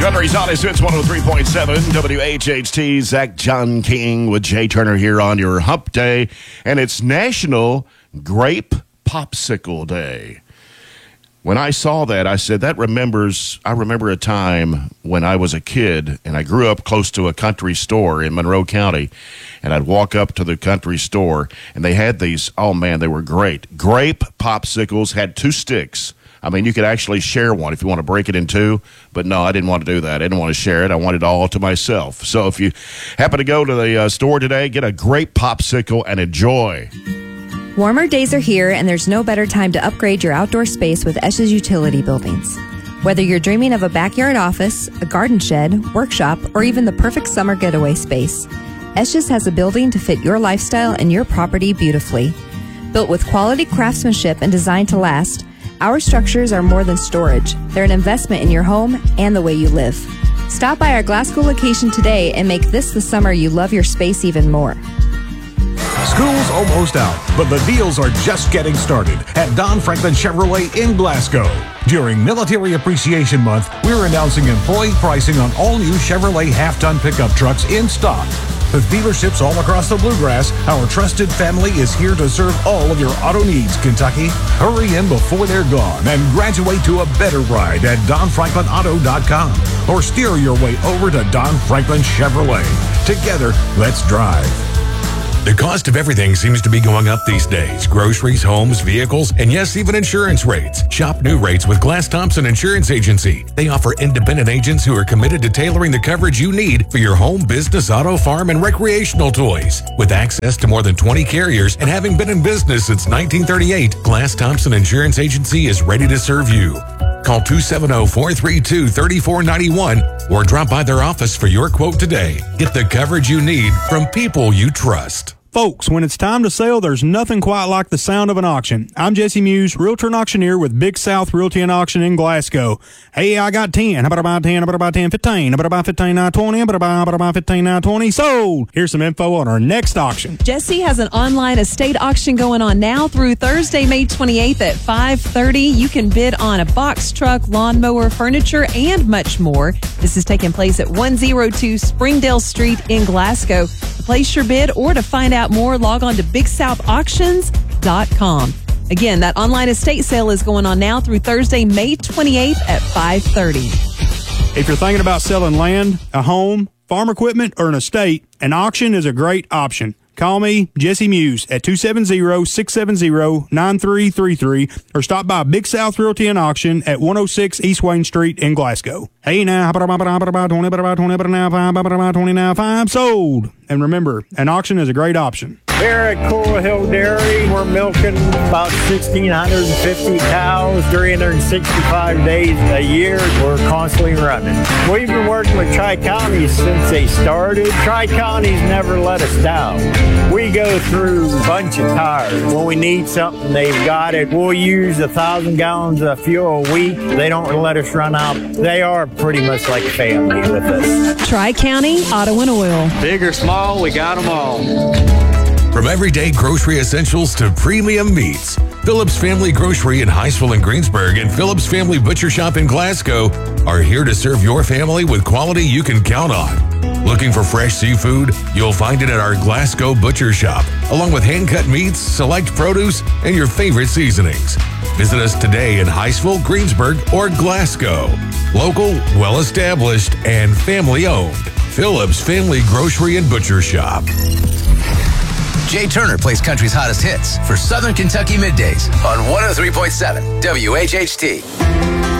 Country's Hottest Hits 103.7 WHHT. Zach John King with Jay Turner here on your hump day. And it's National Grape Popsicle Day. When I saw that, I said, I remember a time when I was a kid and I grew up close to a country store in Monroe County. And I'd walk up to the country store and they had these, oh man, they were great. Grape popsicles, had 2 sticks. I mean, you could actually share one if you want to break it in 2, but no, I didn't want to do that. I didn't want to share it. I wanted it all to myself. So if you happen to go to the store today, get a grape popsicle and enjoy. Warmer days are here, and there's no better time to upgrade your outdoor space with Esch's utility buildings. Whether you're dreaming of a backyard office, a garden shed, workshop, or even the perfect summer getaway space, Esch's has a building to fit your lifestyle and your property beautifully. Built with quality craftsmanship and designed to last, our structures are more than storage. They're an investment in your home and the way you live. Stop by our Glasgow location today and make this the summer you love your space even more. School's almost out, but the deals are just getting started at Don Franklin Chevrolet in Glasgow. During Military Appreciation Month, we're announcing employee pricing on all new Chevrolet half-ton pickup trucks in stock. With dealerships all across the Bluegrass, our trusted family is here to serve all of your auto needs, Kentucky. Hurry in before they're gone and graduate to a better ride at DonFranklinAuto.com or steer your way over to Don Franklin Chevrolet. Together, let's drive. The cost of everything seems to be going up these days. Groceries, homes, vehicles, and yes, even insurance rates. Shop new rates with Glass Thompson Insurance Agency. They offer independent agents who are committed to tailoring the coverage you need for your home, business, auto, farm, and recreational toys. With access to more than 20 carriers and having been in business since 1938, Glass Thompson Insurance Agency is ready to serve you. Call 270-432-3491 or drop by their office for your quote today. Get the coverage you need from people you trust. Folks, when it's time to sell, there's nothing quite like the sound of an auction. I'm Jesse Muse, realtor and auctioneer with Big South Realty and Auction in Glasgow. Hey, I got 10. How about about 10? How about about 10? 15. How about about 15, now 20? How about about 15, now 20? Sold! Here's some info on our next auction. Jesse has an online estate auction going on now through Thursday, May 28th at 5:30. You can bid on a box truck, lawnmower, furniture, and much more. This is taking place at 102 Springdale Street in Glasgow. To place your bid or to find out more, log on to BigSouthAuctions.com. Again, that online estate sale is going on now through Thursday, May 28th at 5:30. If you're thinking about selling land, a home, farm equipment, or an estate, an auction is a great option. Call me, Jesse Muse, at 270-670-9333 or stop by Big South Realty and Auction at 106 East Wayne Street in Glasgow. Hey now, about 20, now 20, now 5, sold. And remember, an auction is a great option. Here at Coral Hill Dairy, we're milking about 1,650 cows, 365 days a year. We're constantly running. We've been working with Tri-Counties since they started. Tri-Counties never let us down. We go through a bunch of tires. When we need something, they've got it. We'll use 1,000 gallons of fuel a week. They don't let us run out. They are pretty much like a family with us. Tri-County Auto and Oil. Big or small, we got them all. From everyday grocery essentials to premium meats, Phillips Family Grocery in Hinesville and Greensburg and Phillips Family Butcher Shop in Glasgow are here to serve your family with quality you can count on. Looking for fresh seafood? You'll find it at our Glasgow Butcher Shop, along with hand-cut meats, select produce, and your favorite seasonings. Visit us today in Hinesville, Greensburg, or Glasgow. Local, well-established, and family-owned. Phillips Family Grocery and Butcher Shop. Jay Turner plays country's hottest hits for Southern Kentucky Middays on 103.7 WHHT.